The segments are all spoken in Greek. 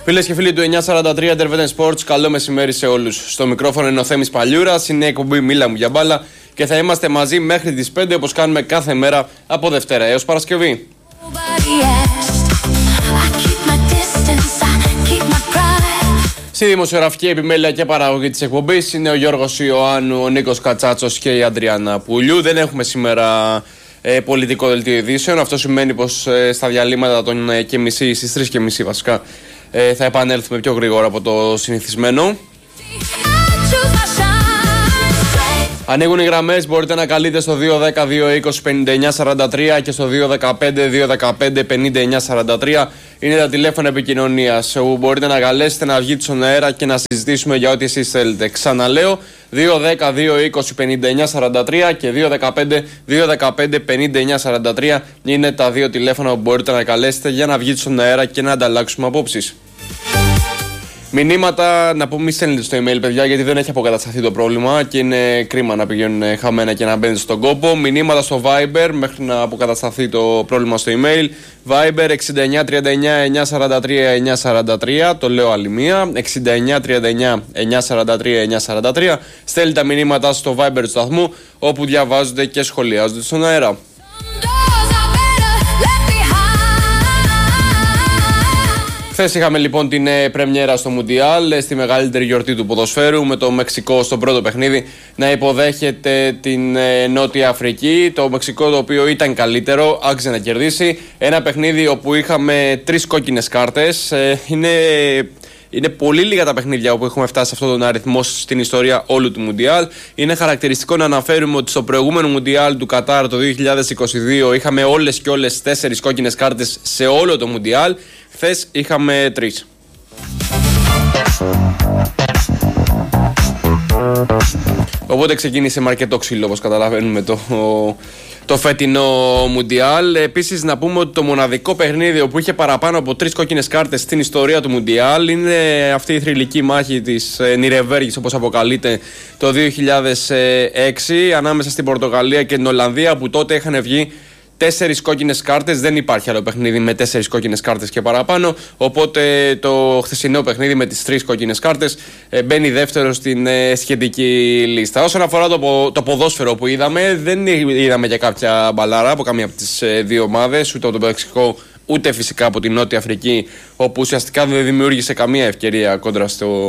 Φίλες και φίλοι του 943 Intervetten Sports, καλό μεσημέρι σε όλους. Στο μικρόφωνο είναι ο Θέμης Παλιούρας, είναι η εκπομπή Μίλα μου για μπάλα και θα είμαστε μαζί μέχρι τις 5 όπως κάνουμε κάθε μέρα από Δευτέρα έως Παρασκευή. Στη δημοσιογραφική επιμέλεια και παραγωγή της εκπομπής είναι ο Γιώργος Ιωάννου, ο Νίκος Κατσάτσος και η Αντριάννα Πουλιού. Δεν έχουμε σήμερα πολιτικό δελτίο ειδήσεων. Αυτό σημαίνει πως στα διαλύματα των και μισή, στις 3:30 βασικά, θα επανέλθουμε πιο γρήγορα από το συνηθισμένο. Ανοίγουν οι γραμμές, μπορείτε να καλείτε στο 210-220-5943 και στο 215-215-5943. Είναι τα τηλέφωνα επικοινωνίας όπου μπορείτε να καλέσετε, να βγείτε στον αέρα και να συζητήσουμε για ό,τι εσείς θέλετε. Ξαναλέω, 210-220-5943 και 215-215-5943 είναι τα δύο τηλέφωνα που μπορείτε να καλέσετε για να βγείτε στον αέρα και να ανταλλάξουμε απόψεις. Μηνύματα, να πούμε, μη στέλνετε στο email, παιδιά, γιατί δεν έχει αποκατασταθεί το πρόβλημα και είναι κρίμα να πηγαίνουν χαμένα και να μπαίνετε στον κόπο. Μηνύματα στο Viber μέχρι να αποκατασταθεί το πρόβλημα στο email. Viber 6939-943-943, το λέω άλλη μία. 6939-943-943. Στέλνετε τα μηνύματα στο Viber του σταθμού, όπου διαβάζονται και σχολιάζονται στον αέρα. Χθες είχαμε λοιπόν την πρεμιέρα στο Μουντιάλ, στη μεγαλύτερη γιορτή του ποδοσφαίρου, με το Μεξικό στο πρώτο παιχνίδι να υποδέχεται την Νότια Αφρική. Το Μεξικό, το οποίο ήταν καλύτερο, άξιζε να κερδίσει. Ένα παιχνίδι όπου είχαμε 3 κόκκινες κάρτες. Είναι πολύ λίγα τα παιχνίδια όπου έχουμε φτάσει σε αυτόν τον αριθμό στην ιστορία όλου του Μουντιάλ. Είναι χαρακτηριστικό να αναφέρουμε ότι στο προηγούμενο Μουντιάλ του Κατάρ το 2022 είχαμε όλες και όλες 4 κόκκινες κάρτες σε όλο το Μουντιάλ. Χθες είχαμε 3. Οπότε ξεκίνησε με αρκετό ξύλο, όπως καταλαβαίνουμε, το φετινό Μουντιάλ. Επίσης, να πούμε ότι το μοναδικό παιχνίδι όπου είχε παραπάνω από 3 κόκκινες κάρτες στην ιστορία του Μουντιάλ είναι αυτή η θρυλική μάχη της Νιρεμβέργης, όπως αποκαλείται, το 2006 ανάμεσα στην Πορτογαλία και την Ολλανδία, που τότε είχαν βγει 4 κόκκινες κάρτες. Δεν υπάρχει άλλο παιχνίδι με 4 κόκκινες κάρτες και παραπάνω. Οπότε το χθεσινό παιχνίδι με τις 3 κόκκινες κάρτες μπαίνει δεύτερο στην σχετική λίστα. Όσον αφορά το ποδόσφαιρο που είδαμε, δεν είδαμε για κάποια μπαλάρα από καμία από τις δύο ομάδες, ούτε από το Μεξικό ούτε φυσικά από την Νότια Αφρική, όπου ουσιαστικά δεν δημιούργησε καμία ευκαιρία κόντρα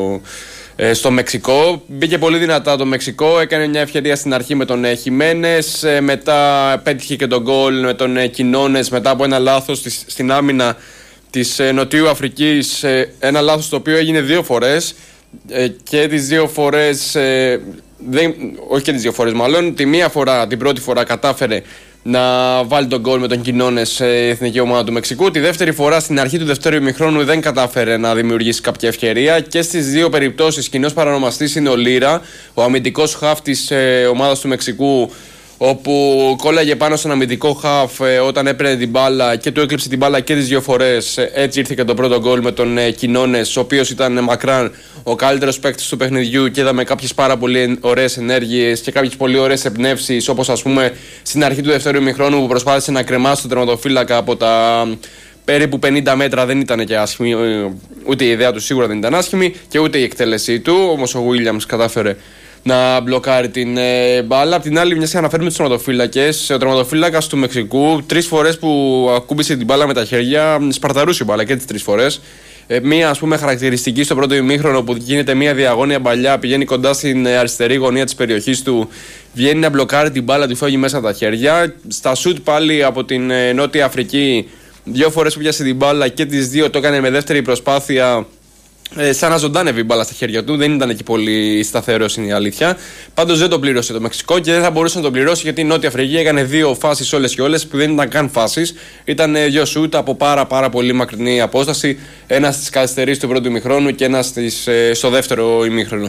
στο Μεξικό. Μπήκε πολύ δυνατά το Μεξικό, έκανε μια ευκαιρία στην αρχή με τον Χιμένες, μετά πέτυχε και τον γκολ με τον Κινόνες μετά από ένα λάθος στην άμυνα της Νοτιού Αφρικής, ένα λάθος το οποίο έγινε 2 φορές και τις 2 φορές, όχι και τις 2 φορές μάλλον, την πρώτη φορά κατάφερε να βάλει τον γκολ με τον Κινόνες σε εθνική ομάδα του Μεξικού. Τη δεύτερη φορά, στην αρχή του δεύτερου ημιχρόνου, δεν κατάφερε να δημιουργήσει κάποια ευκαιρία. Και στις 2 περιπτώσεις κοινός παρανομαστής είναι ο Λίρα, ο αμυντικός χαφ της ομάδας του Μεξικού, όπου κόλλαγε πάνω στον αμυντικό χαφ όταν έπαιρνε την μπάλα και του έκλειψε την μπάλα και τις 2 φορές. Έτσι ήρθε και το πρώτο γκολ με τον Κινόνες, ο οποίος ήταν μακράν ο καλύτερος παίκτης του παιχνιδιού, και είδαμε κάποιες πάρα πολύ ωραίες ενέργειες και κάποιες πολύ ωραίες εμπνεύσεις, όπως ας πούμε στην αρχή του δεύτερου ημιχρόνου που προσπάθησε να κρεμάσει τον τερματοφύλακα από τα περίπου 50 μέτρα. Δεν ήταν και άσχημη, ούτε η ιδέα του σίγουρα δεν ήταν άσχημη και ούτε η εκτέλεσή του, όμως ο Williams κατάφερε να μπλοκάρει την μπάλα. Απ' την άλλη, μια και αναφέρουμε τους τερματοφύλακες, ο τερματοφύλακας του Μεξικού 3 φορές που ακούμπησε την μπάλα με τα χέρια, σπαρταρούσε η μπάλα και τις 3 φορές. Μία, ας πούμε, χαρακτηριστική στο πρώτο ημίχρονο που γίνεται μια διαγώνια παλιά, πηγαίνει κοντά στην αριστερή γωνία της περιοχής του, βγαίνει να μπλοκάρει την μπάλα, του φεύγει μέσα τα χέρια. Στα σουτ πάλι από την Νότια Αφρική, 2 φορές που πιάσε την μπάλα και τις 2 το έκανε με δεύτερη προσπάθεια, σαν να ζωντάνευε η μπάλα στα χέρια του. Δεν ήταν εκεί πολύ σταθερός, είναι η αλήθεια. Πάντως δεν το πλήρωσε το Μεξικό και δεν θα μπορούσε να το πληρώσει, γιατί η Νότια Αφρική έκανε 2 φάσεις όλες και όλες που δεν ήταν καν φάσεις. Ήταν 2 σούτ από πάρα πολύ μακρινή απόσταση. Ένα στις καθυστερήσεις του πρώτου ημιχρόνου και ένα στο δεύτερο ημίχρονο.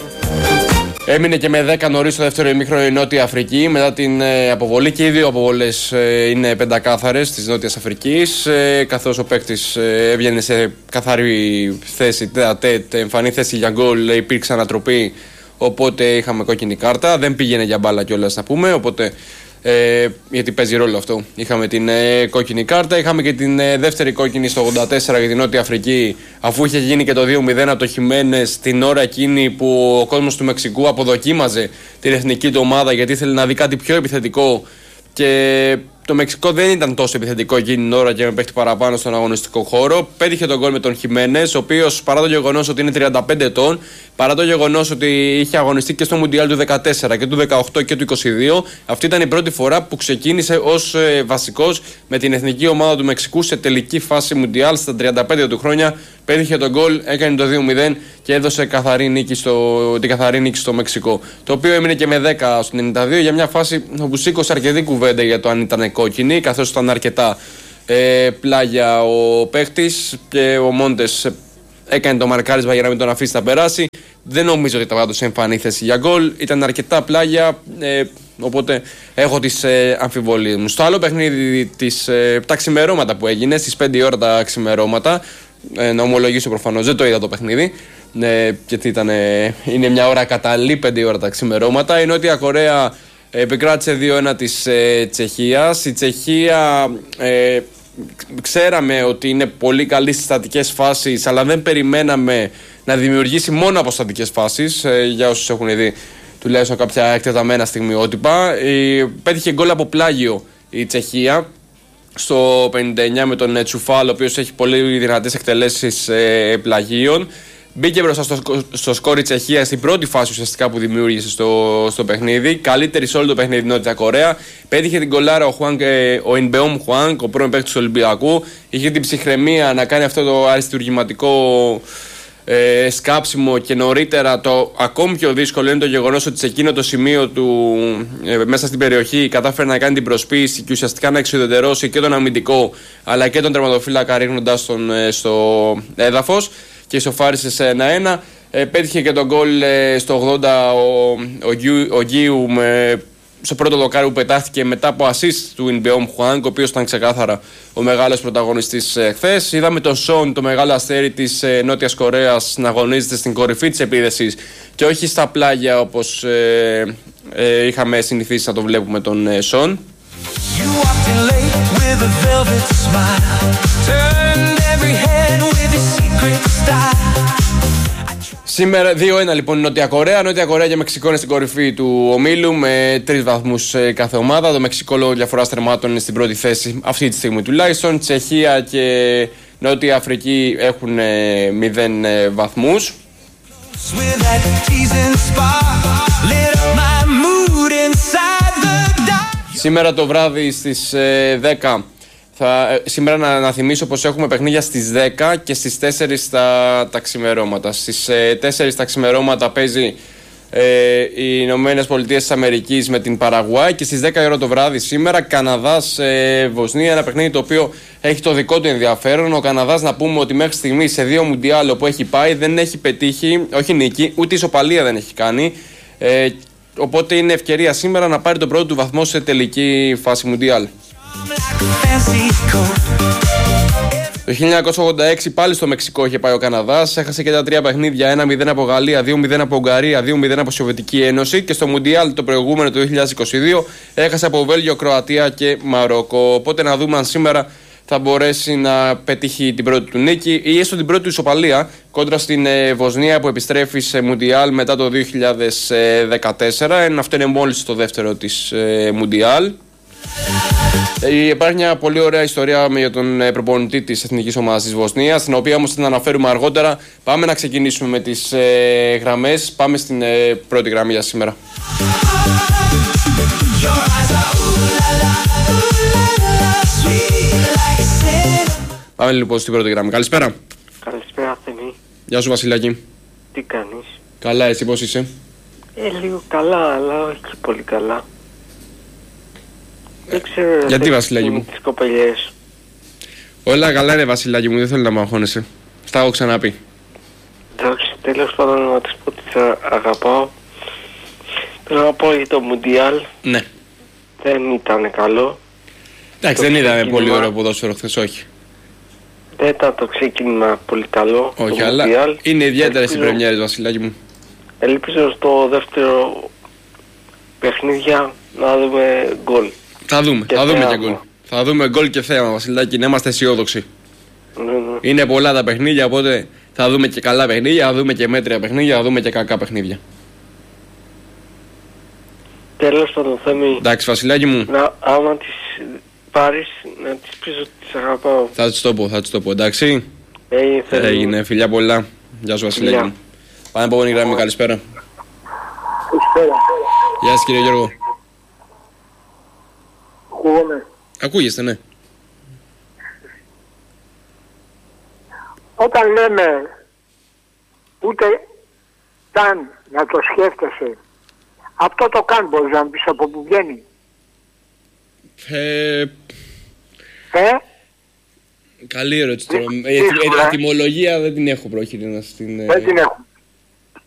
Έμεινε και με 10 νωρίς στο δεύτερο ημίχρονο η Νότια Αφρική μετά την αποβολή, και οι 2 αποβολές είναι πεντακάθαρες της Νότιας Αφρικής, καθώς ο παίκτης έβγαινε σε καθαρή θέση, εμφανή θέση για γκολ, υπήρξε ανατροπή, οπότε είχαμε κόκκινη κάρτα. Δεν πήγαινε για μπάλα κιόλας, να πούμε, οπότε γιατί παίζει ρόλο αυτό. Είχαμε την κόκκινη κάρτα, είχαμε και την δεύτερη κόκκινη στο 84 για την Νότια Αφρική, αφού είχε γίνει και το 2-0 από το Χιμένες την ώρα εκείνη που ο κόσμος του Μεξικού αποδοκίμαζε την εθνική του ομάδα γιατί ήθελε να δει κάτι πιο επιθετικό. Και το Μεξικό δεν ήταν τόσο επιθετικό εκείνη την ώρα και με παίχτη παραπάνω στον αγωνιστικό χώρο. Πέτυχε τον γκολ με τον Χιμένες, ο οποίος παρά το γεγονός ότι είναι 35 ετών, παρά το γεγονός ότι είχε αγωνιστεί και στο Μουντιάλ του 14 και του 18 και του 22, αυτή ήταν η πρώτη φορά που ξεκίνησε ως βασικός με την εθνική ομάδα του Μεξικού σε τελική φάση Μουντιάλ στα 35 του χρόνια. Πέτυχε τον γκολ, έκανε το 2-0 και έδωσε την καθαρή νίκη στο Μεξικό. Το οποίο έμεινε και με 10 στο 92 για μια φάση όπου σήκωσε αρκετή κουβέντα για το αν ήταν κόκκινη, καθώς ήταν αρκετά πλάγια ο παίχτης και ο Μόντες έκανε το μαρκάρισμα για να μην τον αφήσει να περάσει. Δεν νομίζω ότι ήταν σε εμφανή θέση για γκολ. Ήταν αρκετά πλάγια, οπότε έχω τις αμφιβολίες μου. Στο άλλο παιχνίδι τα ξημερώματα που έγινε, στις 5 ώρα τα ξημερώματα, να ομολογήσω προφανώς δεν το είδα το παιχνίδι, γιατί είναι μια ώρα κατάλληλη, 5 ώρα τα ξημερώματα. Η Νότια Κορέα επικράτησε 2-1 της Τσεχίας. Η Τσεχία ξέραμε ότι είναι πολύ καλή στις στατικές φάσεις, αλλά δεν περιμέναμε να δημιουργήσει μόνο από στατικές φάσεις, για όσους έχουν δει τουλάχιστον κάποια εκτεταμένα στιγμιότυπα. Πέτυχε γκολ από πλάγιο η Τσεχία στο 59 με τον Τσουφάλ, ο οποίος έχει πολύ δυνατές εκτελέσεις πλαγίων. Μπήκε μπροστά στο σκόρ η Τσεχία στην πρώτη φάση ουσιαστικά που δημιούργησε στο παιχνίδι. Καλύτερη σε όλο το παιχνίδι Νότια Κορέα. Πέτυχε την κολάρα ο Ινμπεόμ Χουάνκ, ο πρώην παίκτης του Ολυμπιακού. Είχε την ψυχραιμία να κάνει αυτό το αριστουργηματικό σκάψιμο και νωρίτερα. Το ακόμη πιο δύσκολο είναι το γεγονός ότι σε εκείνο το σημείο του μέσα στην περιοχή κατάφερε να κάνει την προσποίηση και ουσιαστικά να εξουδετερώσει και τον αμυντικό αλλά και τον τερματοφύλακα ρίχνοντας τον στο έδαφος και ισοφάρισε σε 1-1. Πέτυχε και τον γκολ στο 80 ο Γκίου στο πρώτο δοκάρι που πετάχτηκε μετά από assist του Ινμπεόμ Χουάνκ, ο οποίος ήταν ξεκάθαρα ο μεγάλος πρωταγωνιστής χθες. Είδαμε τον Σον, το μεγάλο αστέρι της Νότιας Κορέας, να αγωνίζεται στην κορυφή της επίδεσης και όχι στα πλάγια όπως είχαμε συνηθίσει να το βλέπουμε τον Σον. Σήμερα 2-1 λοιπόν η Νότια Κορέα. Νότια Κορέα και Μεξικό είναι στην κορυφή του ομίλου με 3 βαθμούς κάθε ομάδα. Το Μεξικό λόγω διαφοράς τερμάτων είναι στην πρώτη θέση αυτή τη στιγμή τουλάχιστον. Τσεχία και Νότια Αφρική έχουν 0 βαθμούς. Σήμερα το βράδυ στις 10 σήμερα να θυμίσω πως έχουμε παιχνίδια στις 10 και στις 4 τα ξημερώματα. Στις 4 τα ξημερώματα παίζει οι Ηνωμένες Πολιτείες της Αμερικής με την Παραγουάη και στις 10 ώρα το βράδυ σήμερα Καναδάς Βοσνία, ένα παιχνίδι το οποίο έχει το δικό του ενδιαφέρον. Ο Καναδάς, να πούμε ότι μέχρι στιγμή σε 2 Μουντιάλ που έχει πάει δεν έχει πετύχει, όχι νίκη, ούτε ισοπαλία δεν έχει κάνει. Οπότε είναι ευκαιρία σήμερα να πάρει το πρώτο του βαθμό σε τελική φάση Μουντιάλ. Το 1986 πάλι στο Μεξικό είχε πάει ο Καναδάς. Έχασε και τα 3 παιχνίδια. 1-0 από Γαλλία, 2-0 από Ουγγαρία, 2-0 από Σοβιετική Ένωση. Και στο Μουντιάλ το προηγούμενο το 2022 έχασε από Βέλγιο, Κροατία και Μαρόκο. Οπότε να δούμε αν σήμερα θα μπορέσει να πετύχει την πρώτη του νίκη ή έστω την πρώτη του ισοπαλία κόντρα στην Βοσνία που επιστρέφει σε Μουντιάλ μετά το 2014. Αυτό είναι μόλις το δεύτερο της Μουντιάλ. Υπάρχει μια πολύ ωραία ιστορία για τον προπονητή της εθνικής ομάδας της Βοσνίας, την οποία όμως την αναφέρουμε αργότερα. Πάμε να ξεκινήσουμε με τις γραμμές. Πάμε στην πρώτη γραμμή για σήμερα. Πάμε λοιπόν στην πρώτη γραμμή. Καλησπέρα. Καλησπέρα, Θέμη. Γεια σου, Βασιλάκη. Τι κάνεις? Καλά, εσύ πώς είσαι? Λίγο καλά, αλλά όχι πολύ καλά. Δεν ξέρω. Γιατί, Βασιλάκη μου? Τις κοπελιές. Όλα καλά είναι, Βασιλάκη μου, δεν θέλω να με αγχώνεσαι. Τα έχω ξαναπεί. Εντάξει, τέλος πάντων να της πω ότι θα αγαπάω. Θέλω να πω για το Μουντιάλ. Ναι. Δεν ήταν καλό. Εντάξει, δεν είδαμε πολύ ωραίο ποδόσφαιρο χθες, όχι. Δεν ήταν το ξεκίνημα πολύ καλό. Όχι, αλλά Μουντιάλ. Είναι ιδιαίτερες οι πρεμιέρες, Βασιλάκη μου. Ελπίζω στο δεύτερο παιχνίδια να δούμε γκολ. Θα δούμε και γκολ. Θα δούμε γκολ και θέαμα, Βασιλάκη, να είμαστε αισιόδοξοι. Ναι. Είναι πολλά τα παιχνίδια, οπότε θα δούμε και καλά παιχνίδια, θα δούμε και μέτρια παιχνίδια, θα δούμε και κακά παιχνίδια. Τέλος πάντων, Θέμη. Εντάξει, Βασιλάκη μου. Άμα τις πάρεις, να τις πεις ότι τις αγαπάω. Θα τις το πω, εντάξει. Έγινε, φιλιά πολλά. Γεια σου, Βασιλάκη μου. Πάμε επόμενη γραμμή, καλησπέρα. Καλησπέρα. Γεια σας, κύριε Γιώργο. Ακούγομαι. Ακούγεστε, ναι. Όταν λέμε ούτε καν να το σκέφτεσαι, αυτό το καν μπορείς να πεις από που βγαίνει. Καλή ερώτηση τώρα. Ετοιμολογία δεν την έχω πρόχειρη να στην... Δεν την έχω.